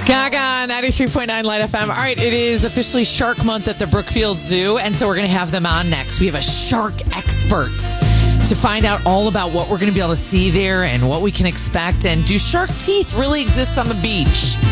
Gaga, 93.9 Light FM. All right, it is officially Shark Month at the Brookfield Zoo, and so we're going to have them on next. We have a shark expert to find out all about what we're going to be able to see there and what we can expect. And do shark teeth really exist on the beach?